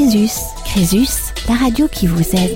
Crésus, la radio qui vous aide.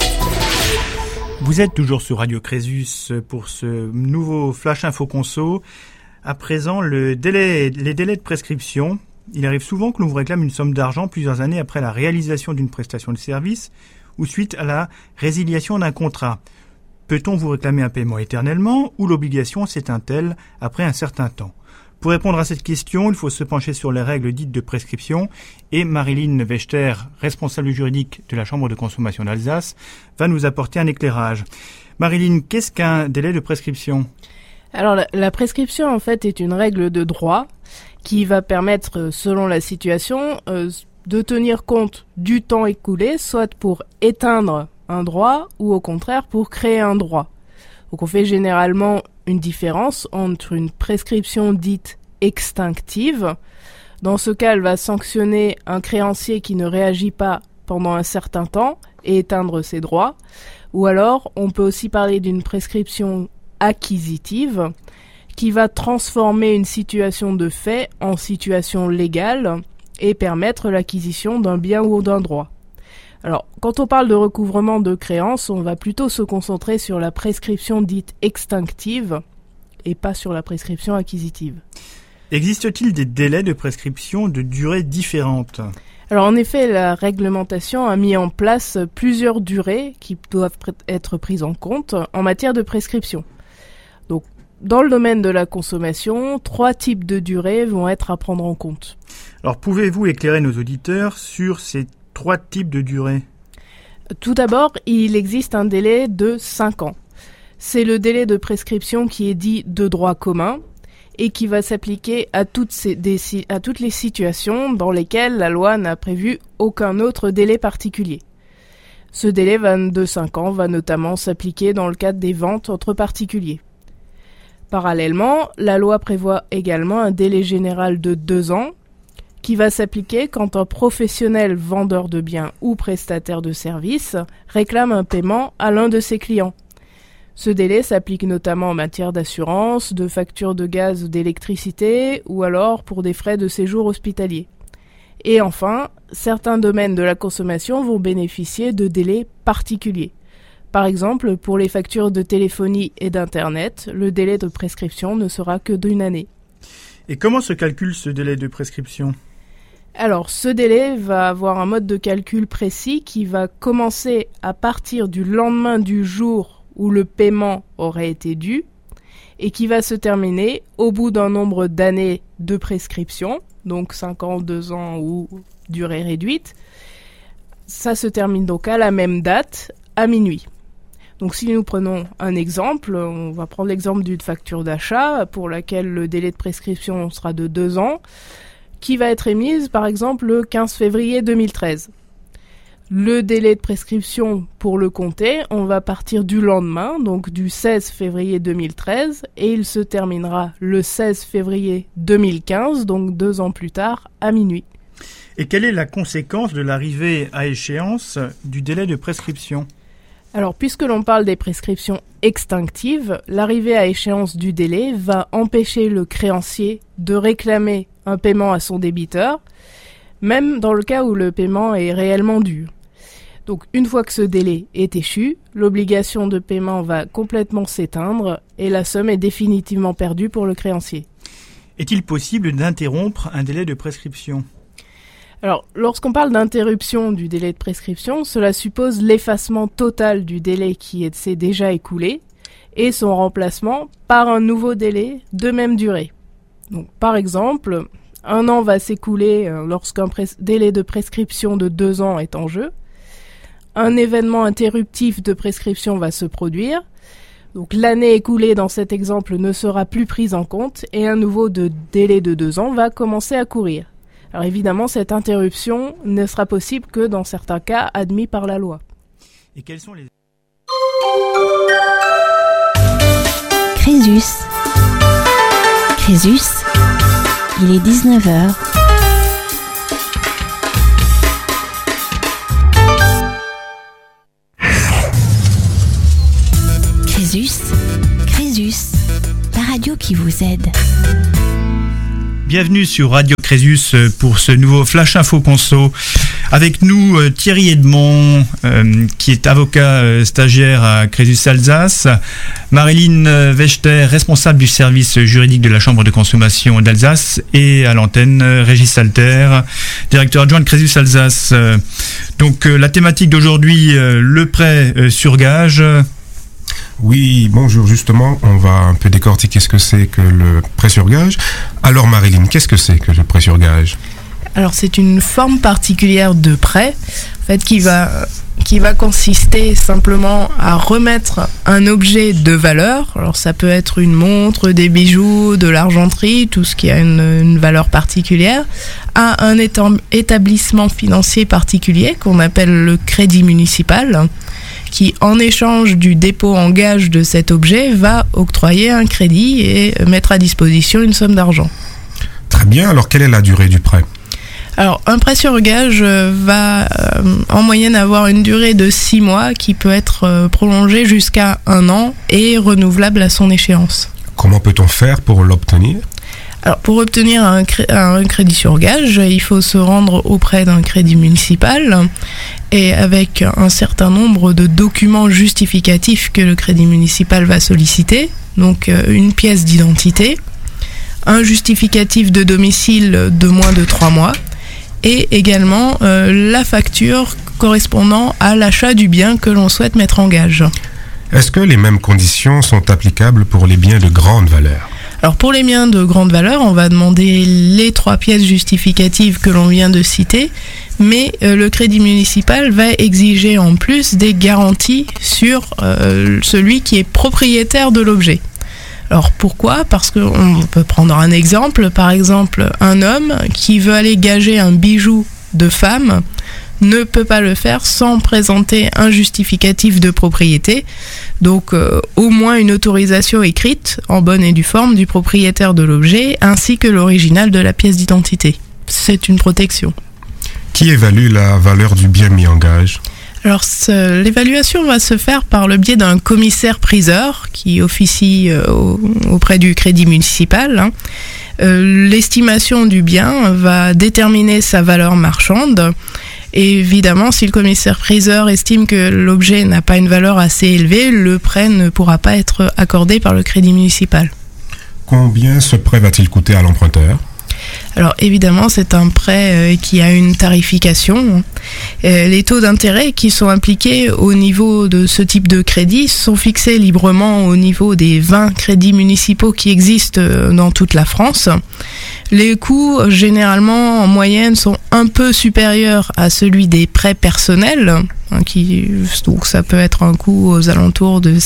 Vous êtes toujours sur Radio Crésus pour ce nouveau Flash Info Conso. À présent, les délais de prescription. Il arrive souvent que l'on vous réclame une somme d'argent plusieurs années après la réalisation d'une prestation de service ou suite à la résiliation d'un contrat. Peut-on vous réclamer un paiement éternellement ou l'obligation s'éteint-elle après un certain temps ? Pour répondre à cette question, il faut se pencher sur les règles dites de prescription et Marilyn Wechter, responsable juridique de la Chambre de consommation d'Alsace, va nous apporter un éclairage. Marilyn, qu'est-ce qu'un délai de prescription ? Alors la prescription en fait est une règle de droit qui va permettre, selon la situation, de tenir compte du temps écoulé, soit pour éteindre un droit ou au contraire pour créer un droit. Donc on fait généralement une différence entre une prescription dite extinctive. Dans ce cas, elle va sanctionner un créancier qui ne réagit pas pendant un certain temps et éteindre ses droits. Ou alors, on peut aussi parler d'une prescription acquisitive qui va transformer une situation de fait en situation légale et permettre l'acquisition d'un bien ou d'un droit. Alors, quand on parle de recouvrement de créances, on va plutôt se concentrer sur la prescription dite extinctive et pas sur la prescription acquisitive. Existe-t-il des délais de prescription de durée différentes ? Alors, en effet, la réglementation a mis en place plusieurs durées qui doivent être prises en compte en matière de prescription. Donc, dans le domaine de la consommation, 3 types de durées vont être à prendre en compte. Alors, pouvez-vous éclairer nos auditeurs sur ces 3 types de durée ? Tout d'abord, il existe un délai de 5 ans. C'est le délai de prescription qui est dit de droit commun et qui va s'appliquer à toutes les situations dans lesquelles la loi n'a prévu aucun autre délai particulier. Ce délai de 5 ans va notamment s'appliquer dans le cadre des ventes entre particuliers. Parallèlement, la loi prévoit également un délai général de 2 ans qui va s'appliquer quand un professionnel vendeur de biens ou prestataire de services réclame un paiement à l'un de ses clients. Ce délai s'applique notamment en matière d'assurance, de factures de gaz ou d'électricité ou alors pour des frais de séjour hospitalier. Et enfin, certains domaines de la consommation vont bénéficier de délais particuliers. Par exemple, pour les factures de téléphonie et d'Internet, le délai de prescription ne sera que d'1 année. Et comment se calcule ce délai de prescription ? Alors, ce délai va avoir un mode de calcul précis qui va commencer à partir du lendemain du jour où le paiement aurait été dû et qui va se terminer au bout d'un nombre d'années de prescription, donc 5 ans, 2 ans ou durée réduite. Ça se termine donc à la même date, à minuit. Donc si nous prenons un exemple, on va prendre l'exemple d'une facture d'achat pour laquelle le délai de prescription sera de 2 ans, qui va être émise par exemple le 15 février 2013. Le délai de prescription pour le compter, on va partir du lendemain, donc du 16 février 2013, et il se terminera le 16 février 2015, donc 2 ans plus tard, à minuit. Et quelle est la conséquence de l'arrivée à échéance du délai de prescription ? Alors, puisque l'on parle des prescriptions extinctives, l'arrivée à échéance du délai va empêcher le créancier de réclamer un paiement à son débiteur, même dans le cas où le paiement est réellement dû. Donc, une fois que ce délai est échu, l'obligation de paiement va complètement s'éteindre et la somme est définitivement perdue pour le créancier. Est-il possible d'interrompre un délai de prescription ? Alors, lorsqu'on parle d'interruption du délai de prescription, cela suppose l'effacement total du délai qui s'est déjà écoulé et son remplacement par un nouveau délai de même durée. Donc, par exemple, 1 an va s'écouler lorsqu'un délai de prescription de 2 ans est en jeu. Un événement interruptif de prescription va se produire. Donc, l'année écoulée dans cet exemple ne sera plus prise en compte et un nouveau délai de 2 ans va commencer à courir. Alors évidemment, cette interruption ne sera possible que dans certains cas admis par la loi. Et quels sont les... Crésus, il est 19h. Crésus, la radio qui vous aide. Bienvenue sur Radio Crésus pour ce nouveau Flash Info Conso. Avec nous Thierry Edmond, qui est avocat stagiaire à Crésus Alsace, Marilyn Wechter, responsable du service juridique de la Chambre de consommation d'Alsace, et à l'antenne Régis Alter, directeur adjoint de Crésus Alsace. Donc la thématique d'aujourd'hui, le prêt sur gage. Oui, bonjour, justement, on va un peu décortiquer ce que c'est que le prêt sur gage. Alors Marilyn, qu'est-ce que c'est que le prêt sur gage ? Alors c'est une forme particulière de prêt, en fait, qui va consister simplement à remettre un objet de valeur. Alors ça peut être une montre, des bijoux, de l'argenterie, tout ce qui a une valeur particulière, à un établissement financier particulier qu'on appelle le crédit municipal, qui, en échange du dépôt en gage de cet objet, va octroyer un crédit et mettre à disposition une somme d'argent. Très bien, alors quelle est la durée du prêt ? Alors, un prêt sur gage va en moyenne avoir une durée de 6 mois qui peut être prolongée jusqu'à 1 an et renouvelable à son échéance. Comment peut-on faire pour l'obtenir ? Alors, pour obtenir un crédit sur gage, il faut se rendre auprès d'un crédit municipal et avec un certain nombre de documents justificatifs que le crédit municipal va solliciter, donc une pièce d'identité, un justificatif de domicile de moins de 3 mois et également la facture correspondant à l'achat du bien que l'on souhaite mettre en gage. Est-ce que les mêmes conditions sont applicables pour les biens de grande valeur ? Alors pour les biens de grande valeur, on va demander les 3 pièces justificatives que l'on vient de citer, mais le crédit municipal va exiger en plus des garanties sur celui qui est propriétaire de l'objet. Alors pourquoi ? Parce qu'on peut prendre un exemple, par exemple un homme qui veut aller gager un bijou de femme ne peut pas le faire sans présenter un justificatif de propriété, donc au moins une autorisation écrite en bonne et due forme du propriétaire de l'objet ainsi que l'original de la pièce d'identité. C'est une protection. Qui évalue la valeur du bien mis en gage ? Alors l'évaluation va se faire par le biais d'un commissaire-priseur qui officie auprès du crédit municipal. L'estimation du bien va déterminer sa valeur marchande. Et évidemment, si le commissaire-priseur estime que l'objet n'a pas une valeur assez élevée, le prêt ne pourra pas être accordé par le crédit municipal. Combien ce prêt va-t-il coûter à l'emprunteur ? Alors évidemment, c'est un prêt qui a une tarification. Les taux d'intérêt qui sont appliqués au niveau de ce type de crédit sont fixés librement au niveau des 20 crédits municipaux qui existent dans toute la France. Les coûts, généralement, en moyenne, sont un peu supérieurs à celui des prêts personnels, donc ça peut être un coût aux alentours de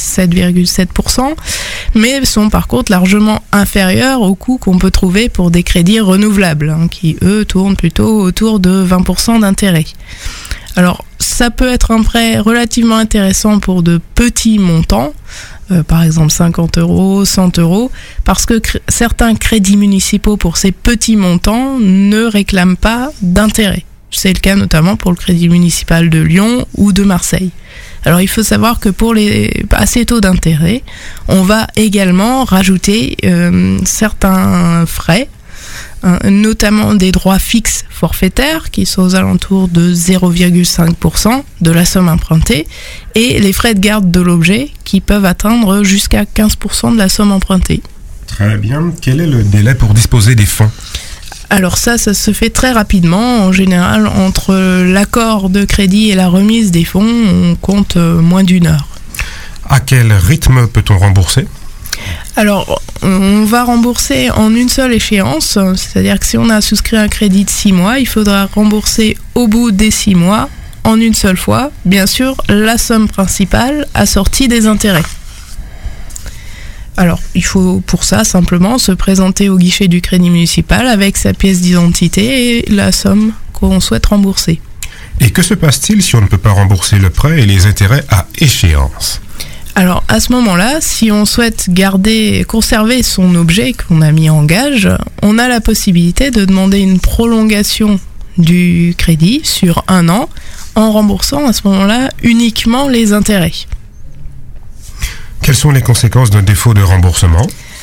7,7%, mais sont par contre largement inférieurs aux coûts qu'on peut trouver pour des crédits renouvelables, qui eux tournent plutôt autour de 20% d'intérêt. Alors ça peut être un prêt relativement intéressant pour de petits montants, par exemple 50 €, 100 €, parce que certains crédits municipaux pour ces petits montants ne réclament pas d'intérêt. C'est le cas notamment pour le crédit municipal de Lyon ou de Marseille. Alors il faut savoir que à ces taux d'intérêt, on va également rajouter certains frais, notamment des droits fixes forfaitaires qui sont aux alentours de 0,5% de la somme empruntée et les frais de garde de l'objet qui peuvent atteindre jusqu'à 15% de la somme empruntée. Très bien. Quel est le délai pour disposer des fonds ? Alors ça se fait très rapidement. En général, entre l'accord de crédit et la remise des fonds, on compte moins d'1 heure. À quel rythme peut-on rembourser ? Alors, on va rembourser en une seule échéance, c'est-à-dire que si on a souscrit un crédit de 6 mois, il faudra rembourser au bout des 6 mois, en une seule fois, bien sûr, la somme principale assortie des intérêts. Alors, il faut pour ça simplement se présenter au guichet du crédit municipal avec sa pièce d'identité et la somme qu'on souhaite rembourser. Et que se passe-t-il si on ne peut pas rembourser le prêt et les intérêts à échéance ? Alors à ce moment-là, si on souhaite conserver son objet qu'on a mis en gage, on a la possibilité de demander une prolongation du crédit sur 1 an en remboursant à ce moment-là uniquement les intérêts. Quelles sont les conséquences d'un défaut de remboursement ?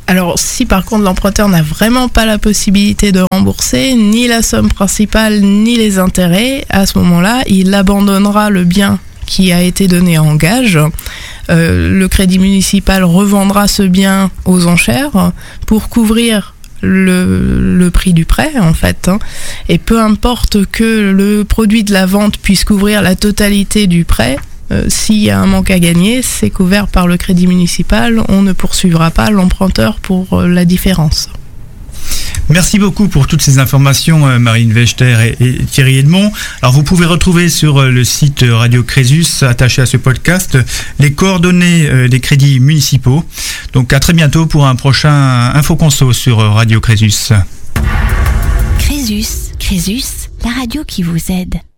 Alors, si par contre l'emprunteur n'a vraiment pas la possibilité de rembourser ni la somme principale ni les intérêts, à ce moment-là, il abandonnera le bien qui a été donné en gage. Le crédit municipal revendra ce bien aux enchères pour couvrir le prix du prêt, en fait. Et peu importe que le produit de la vente puisse couvrir la totalité du prêt, s'il y a un manque à gagner, c'est couvert par le crédit municipal. On ne poursuivra pas l'emprunteur pour la différence. Merci beaucoup pour toutes ces informations, Marine Wechter et Thierry Edmond. Alors, vous pouvez retrouver sur le site Radio Crésus, attaché à ce podcast, les coordonnées des crédits municipaux. Donc, à très bientôt pour un prochain Infoconso sur Radio Crésus. Crésus, la radio qui vous aide.